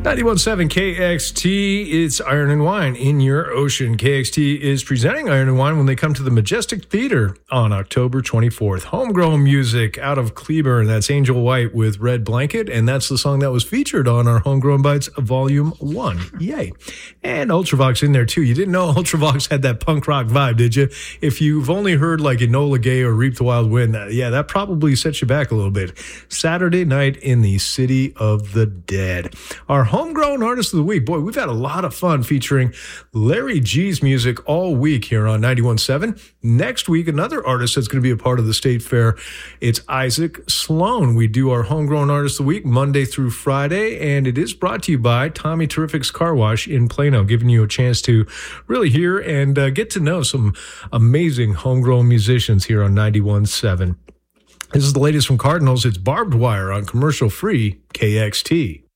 91.7 KXT, it's Iron and Wine in your ocean. KXT is presenting Iron and Wine when they come to the Majestic Theater on October 24th. Homegrown music out of Cleburne. That's Angel White with Red Blanket, and that's the song that was featured on our Homegrown Bites Volume 1. Yay. And Ultravox in there, too. You didn't know Ultravox had that punk rock vibe, did you? If you've only heard like Enola Gay or Reap the Wild Wind, that probably sets you back a little bit. Saturday night in the City of the Dead. Our Homegrown Artist of the Week. Boy, we've had a lot of fun featuring Larry G's music all week here on 91.7. Next week, another artist that's going to be a part of the State Fair. It's Isaac Sloan. We do our Homegrown Artist of the Week Monday through Friday, and it is brought to you by Tommy Terrific's Car Wash in Plano, giving you a chance to really hear and get to know some amazing homegrown musicians here on 91.7. This is the latest from Cardinals. It's Barbed Wire on commercial-free KXT.